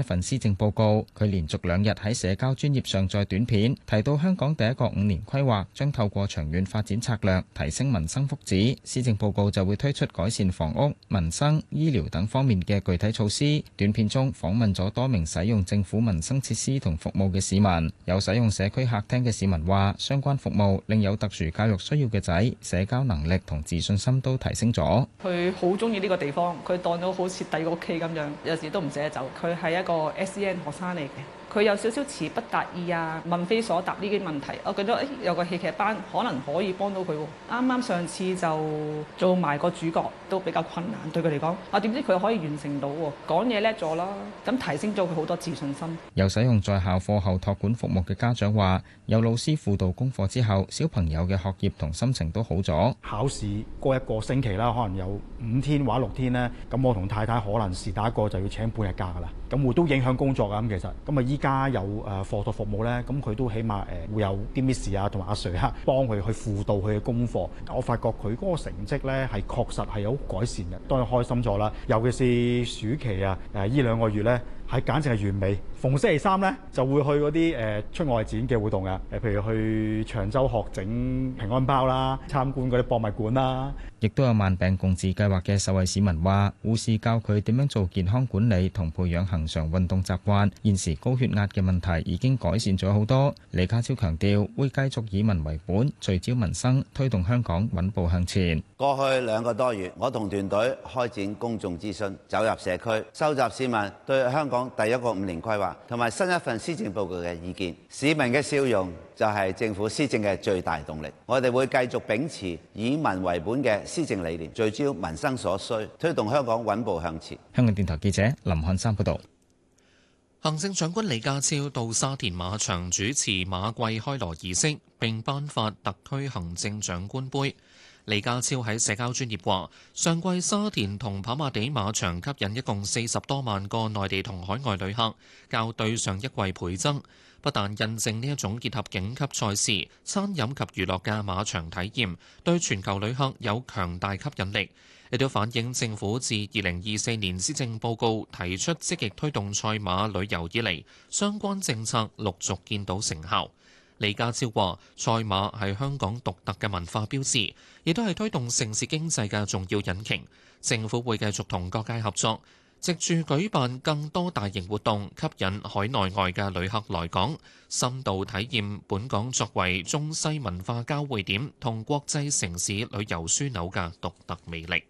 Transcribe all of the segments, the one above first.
份施政報告，佢連續2日喺社交專頁上載短片，提到香港第一個5年規劃將透過長遠發展策略提升民生福祉，施政報告就會推出改善房屋、民生、醫療等方面嘅具體措施。短片中訪問咗多名使用政府民生設施同服務嘅市民，有使用社區客廳嘅市民話，相關服務令有特殊教育需要嘅仔社交能力同自信心都提升咗。 佢好中意呢個地方，佢當到好似第二個屋企咁樣，有時都唔捨得走。佢係一個 SEN 學生嚟嘅。佢有少少詞不達意啊，問非所答呢啲問題，我覺得有個戲劇班可能可以幫到佢喎。啱啱上次就做埋個主角都比較困難對佢嚟講，點知佢可以完成到喎，講嘢叻咗啦，咁提升咗佢好多自信心。 有使用在校課後託管服務嘅家長話，有老師輔導功課之後，小朋友嘅學業同心情都好咗。 考試嗰一個星期啦，可能有5天或者6天呢，咁我同太太可能是打一個就要請半日假㗎啦，咁會都影響工作㗎。咁其實咁啊依家有課託服務咧，咁佢都起碼會有啲 Miss 啊同埋阿 Sir 幫佢去輔導佢嘅功課。我發覺佢嗰個成績咧係確實係有改善嘅，當然開心咗啦。尤其是暑期啊，呢2個月咧係簡直係完美。逢星期三咧就會去嗰啲出外展嘅活動啊，譬如去長洲學整平安包啦，參觀嗰啲博物館啦。 亦都有慢病共治計劃嘅受惠市民話，護士教佢點樣做健康管理同培養恆常運動習慣，現時高血壓嘅問題已經改善咗好多。李家超強調會繼續以民為本，聚焦民生，推動香港穩步向前。 過去2個多月，我同團隊開展公眾諮詢，走入社區，收集市民對香港第一個5年規劃同埋新一份施政報告嘅意見。市民嘅笑容就係政府施政嘅最大動力。我哋會繼續秉持以民為本嘅施政理念，聚焦民生所需，推動香港穩步向前。 香港電台記者林漢山報道。 行政長官李家超到沙田馬場主持馬季開鑼儀式，並頒發特區行政長官杯。李家超喺社交專頁話，上季沙田同跑馬地馬場吸引一共40多萬個內地同海外旅客，較對上一季倍增。不但印證呢一種結合頂級賽事、餐飲及娛樂嘅馬場體驗對全球旅客有強大吸引力，亦都反映政府自2024年施政報告提出積極推動賽馬旅遊以嚟，相關政策陸續見到成效。李家超話：賽馬係香港獨特嘅文化標誌，亦都係推動城市經濟嘅重要引擎。政府會繼續同各界合作，藉住舉辦更多大型活動，吸引海內外嘅旅客來港，深度體驗本港作為中西文化交匯點同國際城市旅遊樞紐嘅獨特魅力。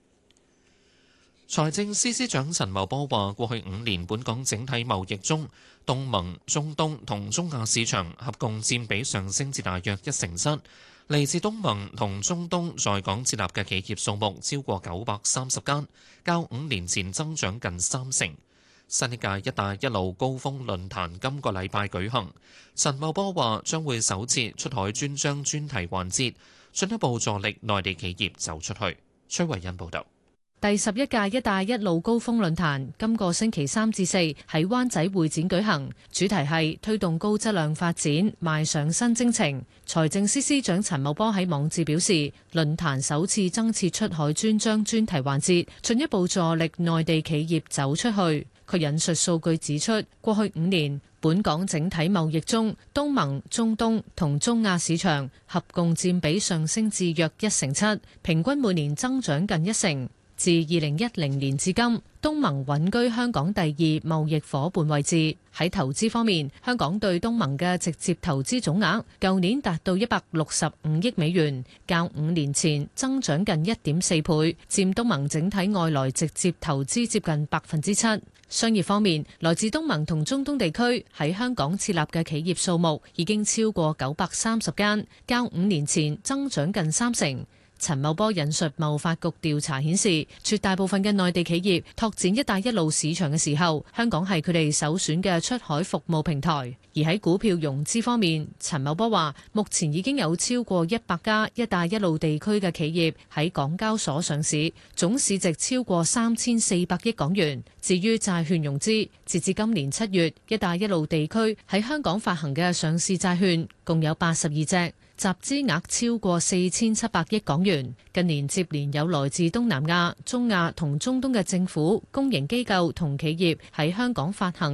財政司司長陳茂波話：過去5年，本港整體貿易中，東盟、中東同中亞市場合共佔比上升至大約1成7。嚟自東盟同中東在港設立嘅企業數目超過930間，較5年前增長近3成。新一屆「一帶一路」高峰論壇今個禮拜舉行，陳茂波話將會首次出海專章專題環節，進一步助力內地企業走出去。崔慧欣報導。 第11屆「一帶一路」高峰論壇今個星期3至4喺灣仔會展舉行，主題係推動高質量發展，邁上新征程。財政司司長陳茂波喺網誌表示，論壇首次增設出海專章專題環節，進一步助力內地企業走出去。佢引述數據指出，過去5年，本港整體貿易中，東盟、中東同中亞市場合共佔比上升至約1成7，平均每年增長近1成。自2010年至今，東盟穩居香港第2貿易夥伴位置。喺投資方面，香港對東盟嘅直接投資總額舊年達到165億美元，較5年前增長近1.4倍，佔東盟整體外來直接投資接近7%。商業方面，來自東盟同中東地區喺香港設立嘅企業數目已經超過930間，較5年前增長近3成。陳茂波引述貿發局調查顯示，絕大部分嘅內地企業拓展一帶一路市場嘅時候，香港係佢哋首選嘅出海服務平台。而喺股票融資方面，陳茂波話，目前已經有超過100家一帶一路地區嘅企業喺港交所上市，總市值超過3400億港元。至於債券融資，截至今年7月，一帶一路地區喺香港發行嘅上市債券共有82隻。集資額超過4700億港元。近年接連有來自東南亞、中亞同中東嘅政府、公營機構同企業喺香港發行